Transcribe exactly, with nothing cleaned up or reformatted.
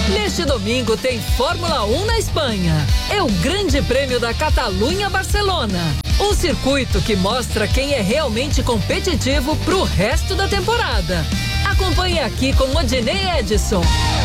Neste domingo tem Fórmula um na Espanha. É o Grande Prêmio da Catalunha-Barcelona. Um circuito que mostra quem é realmente competitivo pro resto da temporada. Acompanhe aqui com Odinei Edson.